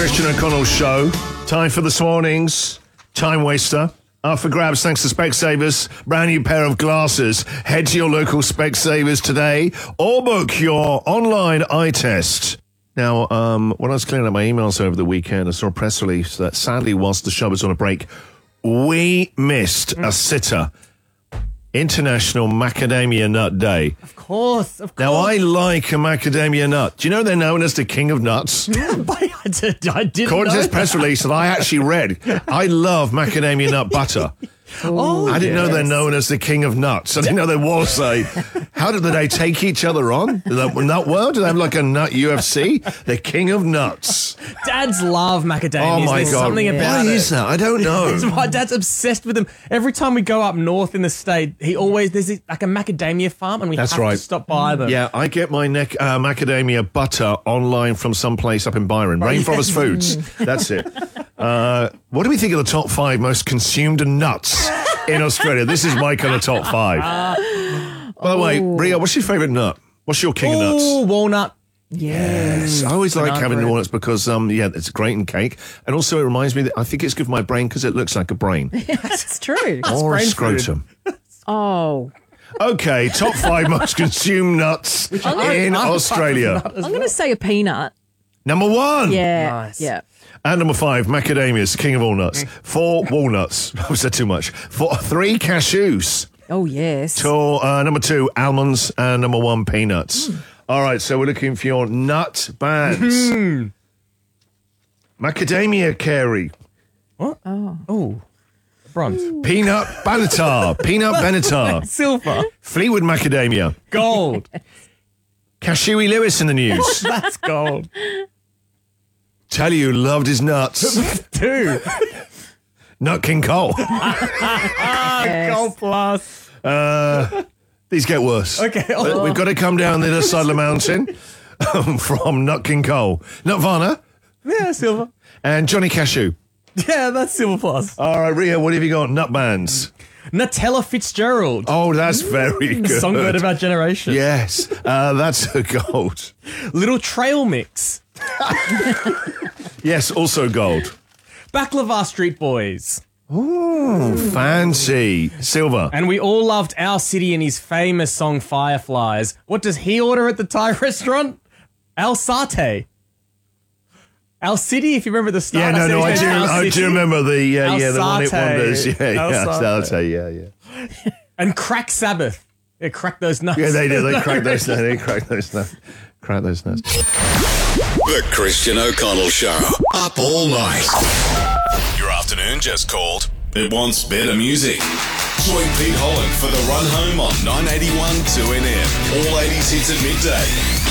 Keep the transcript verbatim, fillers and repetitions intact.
Christian O'Connell Show. Time for this morning's Time Waster. Up for grabs thanks to Specsavers. Brand new pair of glasses. Head to your local Specsavers today or book your online eye test. Now, um, when I was clearing up my emails over the weekend, I saw a press release that sadly, whilst the show was on a break, we missed a sitter. International Macadamia Nut Day. Of course, of course. Now, I like a macadamia nut. Do you know they're known as the king of nuts? I did, I didn't According to know this press release that I actually read, I love macadamia nut butter. Oh, I didn't yes. know they're known as the king of nuts. I didn't know there was a... How did they take each other on? The nut world? Do they have like a nut U F C? The king of nuts. Dads love macadamias. Oh, my There's God. something about Why it. is that? I don't know. My dad's obsessed with them. Every time we go up north in the state, he always, there's like a macadamia farm and we That's have right. to stop by them. Yeah, I get my neck, uh, macadamia butter online from someplace up in Byron. Rainforest Foods. That's it. Uh, what do we think of the top five most consumed nuts in Australia? This is my kind of top five. By the way, Ria, what's your favourite nut? What's your king of nuts? Ooh, walnut. Yes, I always like Banana having bread. walnuts because, um, yeah, it's great in cake. And also it reminds me that I think it's good for my brain because it looks like a brain. That's true. or a brain scrotum. Oh. Okay, top five most consumed nuts in Australia. I'm going to say a peanut. Number one. Yeah. Nice. Yeah. And number five, macadamias, king of all nuts. Four, walnuts. I said too much. Four, three, cashews. Oh, yes. To, uh, number two, almonds. And number one, peanuts. All right, so we're looking for your nut bands. Macadamia, Carey. What? Oh. Oh. Bronze. Peanut Benatar. Peanut Benatar. Silver. Fleetwood Macadamia. Gold. Cashewy Lewis in the news. That's gold. Tell you loved his nuts. Two. Nut King Cole. Yes. Gold plus. Uh, these get worse. Okay. But we've got to come down the other side of the mountain um, from Nut King Cole. Nutvarna Yeah, silver. and Johnny Cashew. Yeah, that's silver plus. All right, Ria, what have you got? Nut bands. Nutella Fitzgerald. Oh, that's very good. Songbird of our generation. Yes, uh, that's a gold. Little Trail Mix. Yes, also gold. Baklava Street Boys. Ooh, fancy. Silver. And we all loved Our City and his famous song Fireflies. What does he order at the Thai restaurant? Al Satay. Al City, if you remember the start. Yeah, no, said no, I his do, name was Al I do City. remember the, uh, Al yeah, the one it Satay. wonders. Yeah, Al yeah, Satay. Satay, yeah, yeah. And Crack Sabbath. Yeah, crack those nuts. Yeah, they did. They cracked those nuts. They cracked those nuts. Crack those nuts. The Christian O'Connell Show. Up all night. Your afternoon just called. It wants better music. Join Pete Holland for the run home on nine eighty-one two N M. All eighties hits at midday.